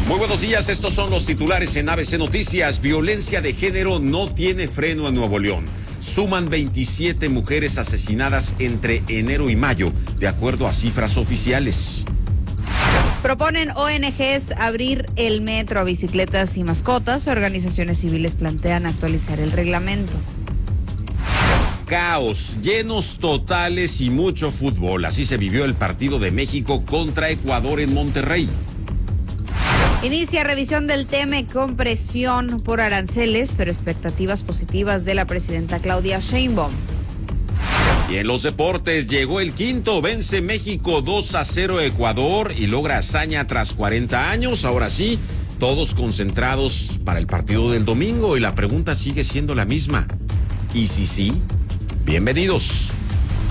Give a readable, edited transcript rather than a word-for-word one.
Muy buenos días, estos son los titulares en ABC Noticias. Violencia de género no tiene freno en Nuevo León. Suman 27 mujeres asesinadas entre enero y mayo, de acuerdo a cifras oficiales. Proponen ONGs abrir el metro a bicicletas y mascotas. Organizaciones civiles plantean actualizar el reglamento. Caos, llenos totales y mucho fútbol. Así se vivió el partido de México contra Ecuador en Monterrey. Inicia revisión del TEMEC con presión por aranceles, pero expectativas positivas de la presidenta Claudia Sheinbaum. Y en los deportes llegó el quinto, vence México 2-0 Ecuador y logra hazaña tras 40 años. Ahora sí, todos concentrados para el partido del domingo y la pregunta sigue siendo la misma. ¿Y si sí? Bienvenidos.